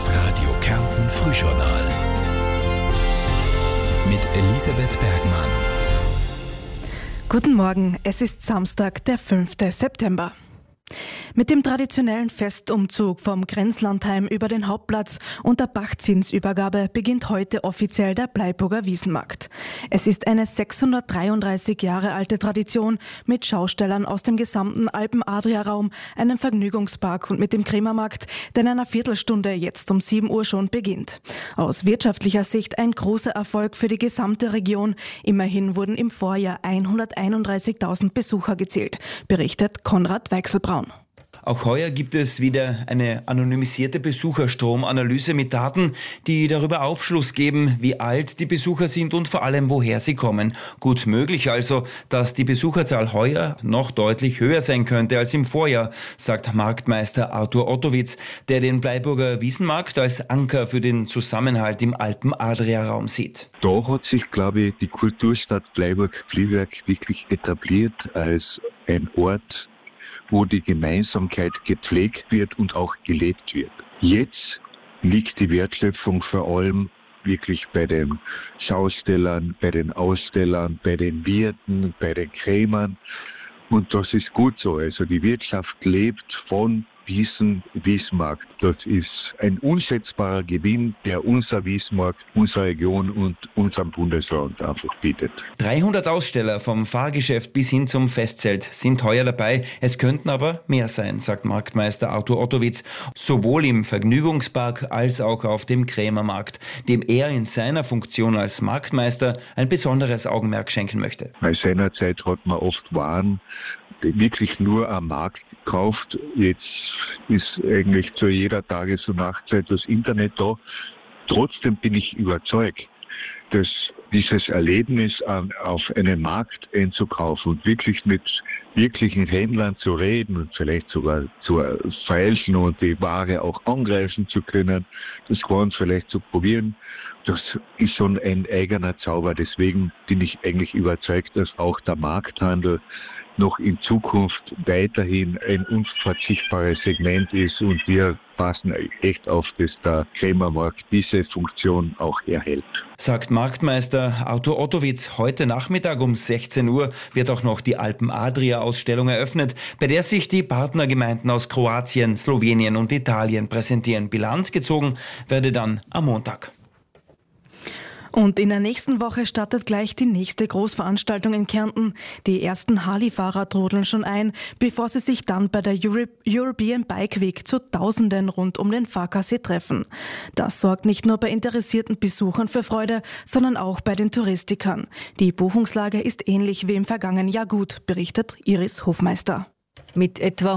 Das Radio Kärnten Frühjournal mit Elisabeth Bergmann. Guten Morgen, es ist Samstag, der 5. September. Mit dem traditionellen Festumzug vom Grenzlandheim über den Hauptplatz und der Pachtzinsübergabe beginnt heute offiziell der Bleiburger Wiesenmarkt. Es ist eine 633 Jahre alte Tradition mit Schaustellern aus dem gesamten Alpen-Adria-Raum, einem Vergnügungspark und mit dem Krämermarkt, der in einer Viertelstunde jetzt um 7 Uhr schon beginnt. Aus wirtschaftlicher Sicht ein großer Erfolg für die gesamte Region. Immerhin wurden im Vorjahr 131.000 Besucher gezählt, berichtet Konrad Weichselbraun. Auch heuer gibt es wieder eine anonymisierte Besucherstromanalyse mit Daten, die darüber Aufschluss geben, wie alt die Besucher sind und vor allem, woher sie kommen. Gut möglich also, dass die Besucherzahl heuer noch deutlich höher sein könnte als im Vorjahr, sagt Marktmeister Artur Ottowitz, der den Bleiburger Wiesenmarkt als Anker für den Zusammenhalt im Alpen-Adria-Raum sieht. Da hat sich, glaube ich, die Kulturstadt Bleiburg-Fliehwerk wirklich etabliert als ein Ort, wo die Gemeinsamkeit gepflegt wird und auch gelebt wird. Jetzt liegt die Wertschöpfung vor allem wirklich bei den Schaustellern, bei den Ausstellern, bei den Wirten, bei den Krämern. Und das ist gut so. Also die Wirtschaft lebt von diesem Wiesmarkt. Das ist ein unschätzbarer Gewinn, der unser Wiesmarkt, unsere Region und unserem Bundesland einfach bietet. 300 Aussteller vom Fahrgeschäft bis hin zum Festzelt sind heuer dabei. Es könnten aber mehr sein, sagt Marktmeister Artur Ottowitz, sowohl im Vergnügungspark als auch auf dem Krämermarkt, dem er in seiner Funktion als Marktmeister ein besonderes Augenmerk schenken möchte. Bei seiner Zeit hat man oft Waren wirklich nur am Markt gekauft. Jetzt ist eigentlich zu jeder Tages- und Nachtzeit das Internet da. Trotzdem bin ich überzeugt, dass dieses Erlebnis auf einem Markt einzukaufen und wirklich mit wirklichen Händlern zu reden und vielleicht sogar zu feilschen und die Ware auch angreifen zu können, das Ganze vielleicht zu probieren, das ist schon ein eigener Zauber. Deswegen bin ich eigentlich überzeugt, dass auch der Markthandel noch in Zukunft weiterhin ein unverzichtbares Segment ist und wir passen echt auf, dass der Krämermarkt diese Funktion auch erhält. Sagt Marktmeister Artur Ottowitz. Heute Nachmittag um 16 Uhr wird auch noch die Alpen-Adria-Ausstellung eröffnet, bei der sich die Partnergemeinden aus Kroatien, Slowenien und Italien präsentieren. Bilanz gezogen werde dann am Montag. Und in der nächsten Woche startet gleich die nächste Großveranstaltung in Kärnten. Die ersten Harley-Fahrer trudeln schon ein, bevor sie sich dann bei der European Bike Week zu Tausenden rund um den Farkasee treffen. Das sorgt nicht nur bei interessierten Besuchern für Freude, sondern auch bei den Touristikern. Die Buchungslage ist ähnlich wie im vergangenen Jahr gut, berichtet Iris Hofmeister. Mit etwa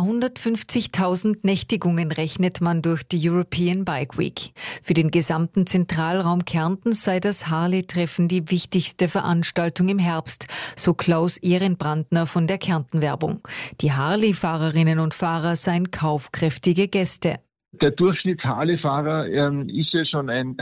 150.000 Nächtigungen rechnet man durch die European Bike Week. Für den gesamten Zentralraum Kärntens sei das Harley-Treffen die wichtigste Veranstaltung im Herbst, so Klaus Ehrenbrandner von der Kärnten-Werbung. Die Harley-Fahrerinnen und Fahrer seien kaufkräftige Gäste. Der Durchschnitt Harley-Fahrer ist ja schon ein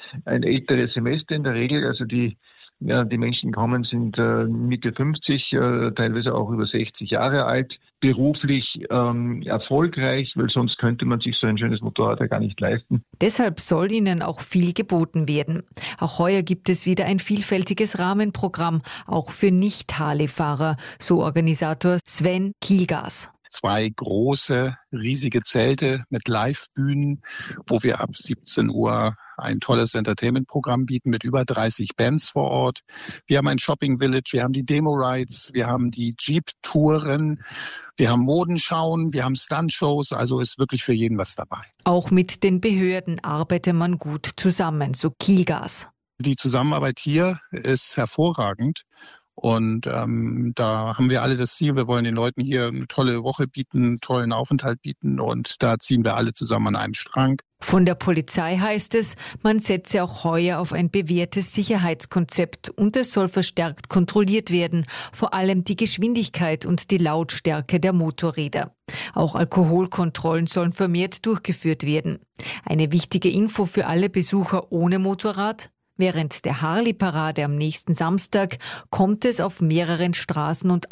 älteres Semester in der Regel. Also die Menschen kommen, sind Mitte 50, teilweise auch über 60 Jahre alt, beruflich erfolgreich, weil sonst könnte man sich so ein schönes Motorrad ja gar nicht leisten. Deshalb soll ihnen auch viel geboten werden. Auch heuer gibt es wieder ein vielfältiges Rahmenprogramm, auch für Nicht-Harley-Fahrer, so Organisator Sven Kielgas. 2 große, riesige Zelte mit Live-Bühnen, wo wir ab 17 Uhr ein tolles Entertainment-Programm bieten mit über 30 Bands vor Ort. Wir haben ein Shopping-Village, wir haben die Demo-Rides, wir haben die Jeep-Touren, wir haben Modenschauen, wir haben Stunt-Shows, also ist wirklich für jeden was dabei. Auch mit den Behörden arbeitet man gut zusammen, so Kielgas. Die Zusammenarbeit hier ist hervorragend. Und da haben wir alle das Ziel, wir wollen den Leuten hier eine tolle Woche bieten, einen tollen Aufenthalt bieten und da ziehen wir alle zusammen an einem Strang. Von der Polizei heißt es, man setze auch heuer auf ein bewährtes Sicherheitskonzept und es soll verstärkt kontrolliert werden, vor allem die Geschwindigkeit und die Lautstärke der Motorräder. Auch Alkoholkontrollen sollen vermehrt durchgeführt werden. Eine wichtige Info für alle Besucher ohne Motorrad: Während der Harley-Parade am nächsten Samstag kommt es auf mehreren Straßen- und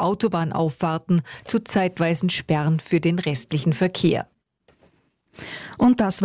Autobahnauffahrten zu zeitweisen Sperren für den restlichen Verkehr. Und das war